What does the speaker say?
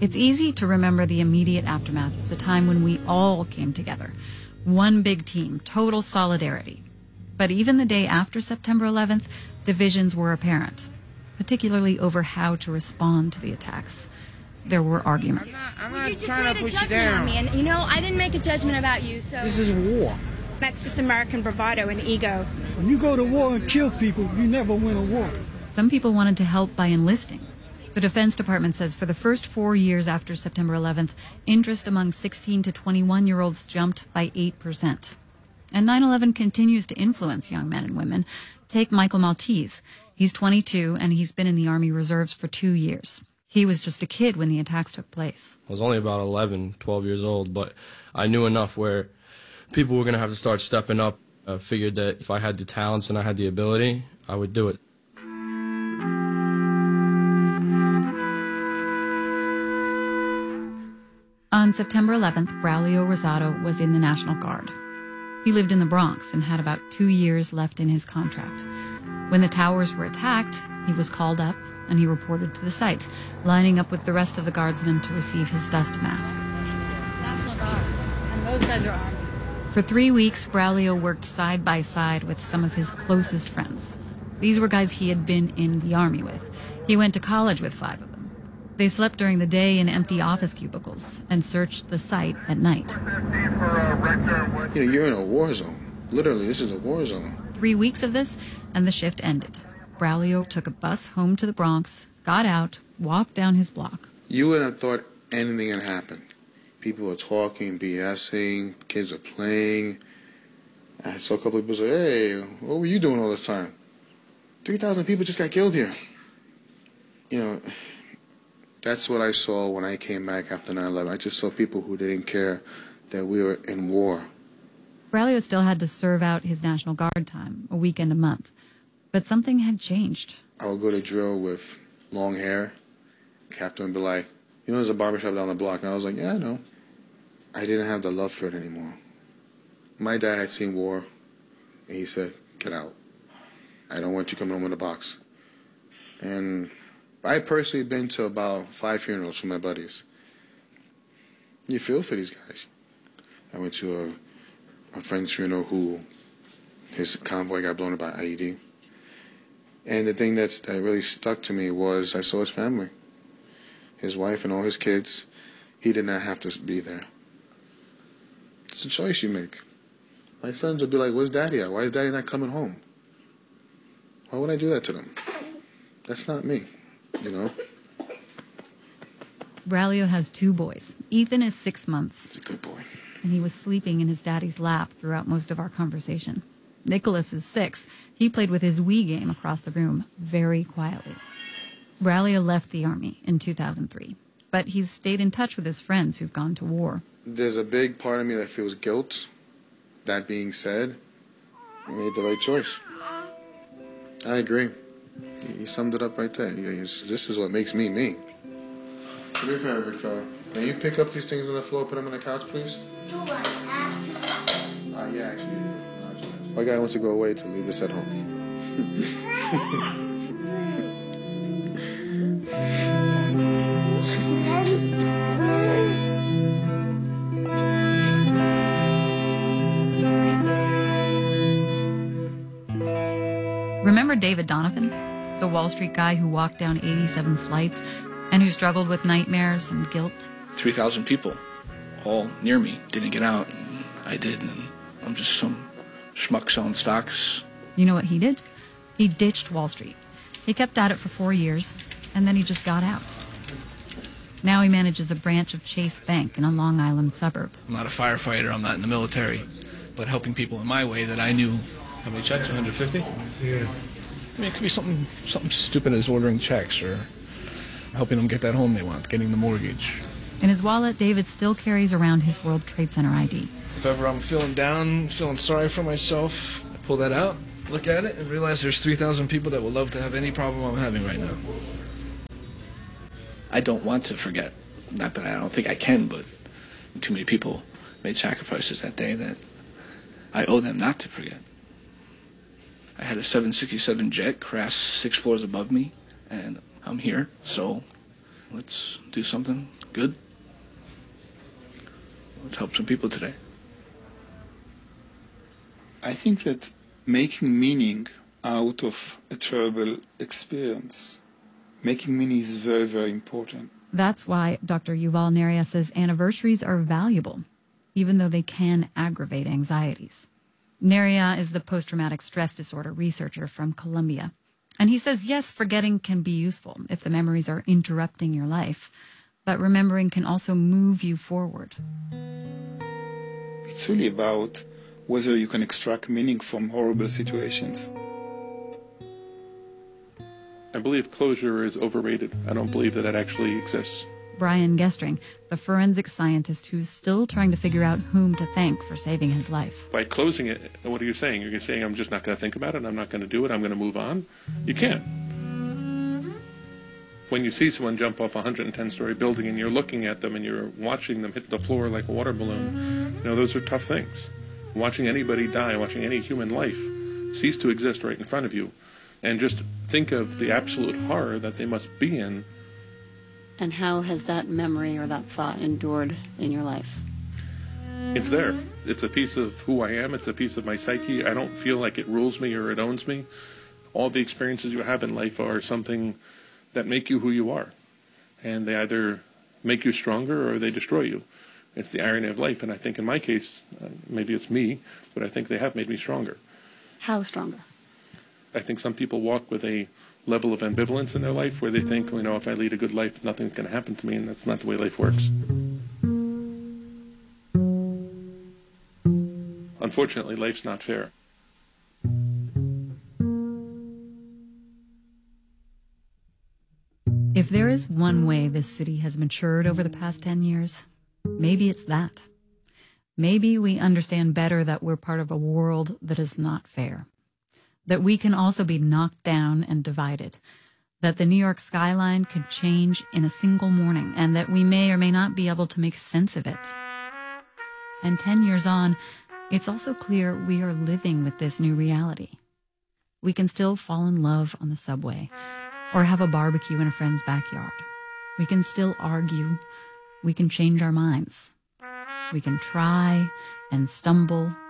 It's easy to remember the immediate aftermath as a time when we all came together. One big team, total solidarity. But even the day after September 11th, divisions were apparent, particularly over how to respond to the attacks. There were arguments. I'm not trying to put you down. On me, and, I didn't make a judgment about you, so... This is war. That's just American bravado and ego. When you go to war and kill people, you never win a war. Some people wanted to help by enlisting. The Defense Department says for the first 4 years after September 11th, interest among 16 to 21-year-olds jumped by 8%. And 9/11 continues to influence young men and women. Take Michael Maltese. He's 22, and he's been in the Army Reserves for 2 years. He was just a kid when the attacks took place. I was only about 11, 12 years old, but I knew enough where people were going to have to start stepping up. I figured that if I had the talents and I had the ability, I would do it. On September 11th, Braulio Rosado was in the National Guard. He lived in the Bronx and had about 2 years left in his contract. When the towers were attacked, he was called up and he reported to the site, lining up with the rest of the guardsmen to receive his dust mask. National Guard, and those guys are Army. For 3 weeks, Braulio worked side by side with some of his closest friends. These were guys he had been in the Army with. He went to college with 5 of them. They slept during the day in empty office cubicles and searched the site at night. You're in a war zone. Literally, this is a war zone. 3 weeks of this, and the shift ended. Braulio took a bus home to the Bronx, got out, walked down his block. You wouldn't have thought anything had happened. People were talking, BSing, kids are playing. I saw a couple of people say, hey, what were you doing all this time? 3,000 people just got killed here. That's what I saw when I came back after 9/11. I just saw people who didn't care that we were in war. Braulio still had to serve out his National Guard time, a weekend a month. But something had changed. I would go to drill with long hair. Captain would be like, there's a barbershop down the block. And I was like, yeah, I know. I didn't have the love for it anymore. My dad had seen war, and he said, get out. I don't want you coming home with a box. And I personally been to about 5 funerals for my buddies. You feel for these guys. I went to a friend's funeral who his convoy got blown up by IED. And the thing that really stuck to me was I saw his family, his wife and all his kids. He did not have to be there. It's a choice you make. My sons would be like, where's Daddy at? Why is Daddy not coming home? Why would I do that to them? That's not me, Braulio has 2 boys. Ethan is 6 months. He's a good boy. And he was sleeping in his daddy's lap throughout most of our conversation. Nicholas is 6. He played with his Wii game across the room, very quietly. Braulio left the Army in 2003, but he's stayed in touch with his friends who've gone to war. There's a big part of me that feels guilt. That being said, I made the right choice. I agree. You summed it up right there. This is what makes me me. Come here, favorite fella. Can you pick up these things on the floor, put them on the couch, please? Do I have to? Yeah, actually. My guy wants to go away to leave this at home. Remember David Donovan, the Wall Street guy who walked down 87 flights and who struggled with nightmares and guilt? 3,000 people, all near me, didn't get out. I did, and I'm just some schmuck selling stocks. You know what he did? He ditched Wall Street. He kept at it for 4 years, and then he just got out. Now he manages a branch of Chase Bank in a Long Island suburb. I'm not a firefighter, I'm not in the military, but helping people in my way that I knew. How many checks? 150? Yeah. I mean, it could be something stupid as ordering checks or helping them get that home they want, getting the mortgage. In his wallet, David still carries around his World Trade Center ID. If ever I'm feeling down, feeling sorry for myself, I pull that out, look at it, and realize there's 3,000 people that would love to have any problem I'm having right now. I don't want to forget. Not that I don't think I can, but too many people made sacrifices that day that I owe them not to forget. I had a 767 jet crash 6 floors above me, and I'm here, so let's do something good. Let's help some people today. I think that making meaning out of a terrible experience, making meaning is very, very important. That's why Dr. Yuval Neria says anniversaries are valuable, even though they can aggravate anxieties. Neria is the post-traumatic stress disorder researcher from Columbia. And he says, yes, forgetting can be useful if the memories are interrupting your life, but remembering can also move you forward. It's really about whether you can extract meaning from horrible situations. I believe closure is overrated. I don't believe that it actually exists. Brian Gestring, the forensic scientist who's still trying to figure out whom to thank for saving his life. By closing it, what are you saying? You're saying I'm just not going to think about it, I'm not going to do it, I'm going to move on? You can't. When you see someone jump off a 110-story building and you're looking at them and you're watching them hit the floor like a water balloon, those are tough things. Watching anybody die, watching any human life cease to exist right in front of you, and just think of the absolute horror that they must be in. And how has that memory or that thought endured in your life? It's there. It's a piece of who I am. It's a piece of my psyche. I don't feel like it rules me or it owns me. All the experiences you have in life are something that make you who you are. And they either make you stronger or they destroy you. It's the irony of life. And I think in my case, maybe it's me, but I think they have made me stronger. How stronger? I think some people walk with a level of ambivalence in their life where they think, if I lead a good life, nothing's going to happen to me, and that's not the way life works. Unfortunately, life's not fair. If there is one way this city has matured over the past 10 years, maybe it's that. Maybe we understand better that we're part of a world that is not fair. That we can also be knocked down and divided, that the New York skyline could change in a single morning, and that we may or may not be able to make sense of it. And 10 years on, it's also clear we are living with this new reality. We can still fall in love on the subway, or have a barbecue in a friend's backyard. We can still argue. We can change our minds. We can try and stumble